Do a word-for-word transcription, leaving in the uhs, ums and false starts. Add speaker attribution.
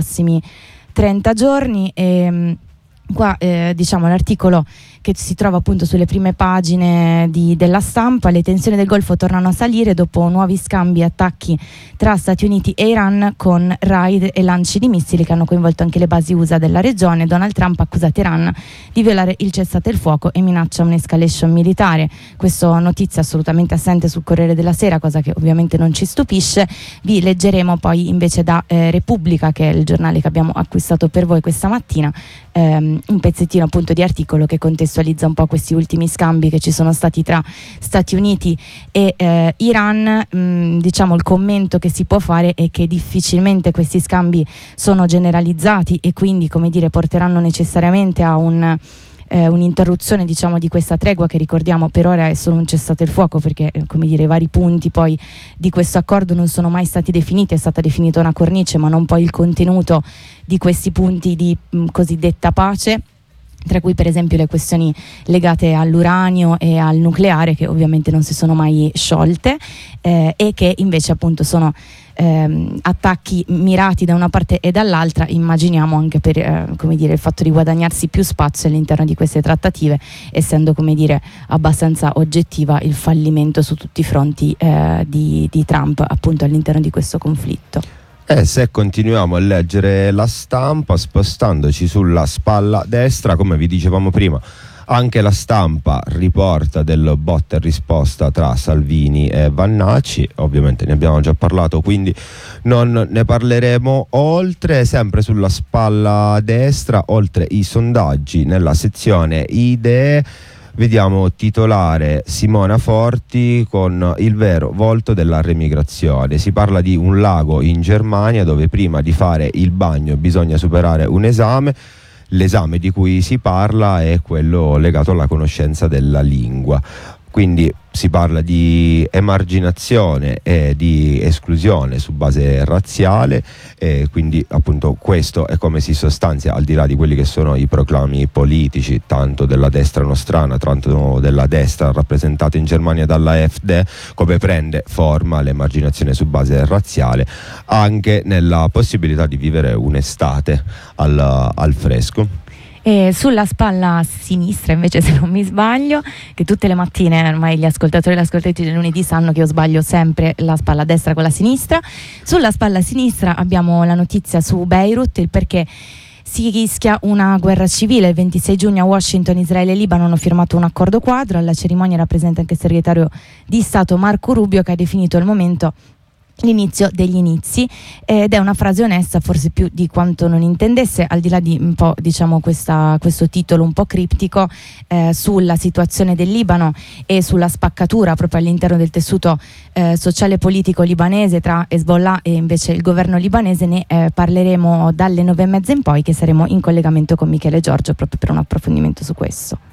Speaker 1: prossimi trenta giorni. E qua eh, diciamo l'articolo che si trova appunto sulle prime pagine di, della Stampa: le tensioni del Golfo tornano a salire dopo nuovi scambi e attacchi tra Stati Uniti e Iran, con raid e lanci di missili che hanno coinvolto anche le basi U S A della regione. Donald Trump accusa Teheran di violare il cessate il fuoco e minaccia un'escalation militare. Questa notizia assolutamente assente sul Corriere della Sera, cosa che ovviamente non ci stupisce. Vi leggeremo poi invece da eh, Repubblica, che è il giornale che abbiamo acquistato per voi questa mattina, ehm, un pezzettino appunto di articolo che contestualizza un po' questi ultimi scambi che ci sono stati tra Stati Uniti e eh, Iran. Mh, diciamo il commento che si può fare è che difficilmente questi scambi sono generalizzati e quindi, come dire, porteranno necessariamente a un Eh, un'interruzione, diciamo, di questa tregua, che ricordiamo per ora è solo un cessate il fuoco, perché eh, come dire, i vari punti poi di questo accordo non sono mai stati definiti. È stata definita una cornice, ma non poi il contenuto di questi punti di mh, cosiddetta pace, tra cui per esempio le questioni legate all'uranio e al nucleare, che ovviamente non si sono mai sciolte eh, e che invece appunto sono ehm, attacchi mirati da una parte e dall'altra, immaginiamo anche per eh, come dire, il fatto di guadagnarsi più spazio all'interno di queste trattative, essendo, come dire, abbastanza oggettiva il fallimento su tutti i fronti eh, di, di Trump appunto all'interno di questo conflitto.
Speaker 2: E se continuiamo a leggere la Stampa, spostandoci sulla spalla destra, come vi dicevamo prima, anche la Stampa riporta del botta e risposta tra Salvini e Vannacci. Ovviamente ne abbiamo già parlato, quindi non ne parleremo oltre. Sempre sulla spalla destra, oltre i sondaggi, nella sezione idee, vediamo titolare Simona Forti con il vero volto della remigrazione. Si parla di un lago in Germania dove prima di fare il bagno bisogna superare un esame. L'esame di cui si parla è quello legato alla conoscenza della lingua. Quindi si parla di emarginazione e di esclusione su base razziale, e quindi appunto questo è come si sostanzia, al di là di quelli che sono i proclami politici, tanto della destra nostrana, tanto della destra rappresentata in Germania dalla A F D, come prende forma l'emarginazione su base razziale anche nella possibilità di vivere un'estate al, al fresco.
Speaker 1: E sulla spalla sinistra invece, se non mi sbaglio, che tutte le mattine ormai gli ascoltatori e le ascoltatrici del lunedì sanno che io sbaglio sempre la spalla destra con la sinistra, sulla spalla sinistra abbiamo la notizia su Beirut, il perché si rischia una guerra civile. Il ventisei giugno a Washington Israele e Libano hanno firmato un accordo quadro. Alla cerimonia era presente anche il segretario di Stato Marco Rubio, che ha definito il momento l'inizio degli inizi, ed è una frase onesta, forse più di quanto non intendesse, al di là di un po', diciamo, questa, questo titolo un po' criptico eh, sulla situazione del Libano e sulla spaccatura proprio all'interno del tessuto eh, sociale e politico libanese tra Hezbollah e invece il governo libanese. Ne eh, parleremo dalle nove e mezza in poi, che saremo in collegamento con Michele Giorgio proprio per un approfondimento su questo.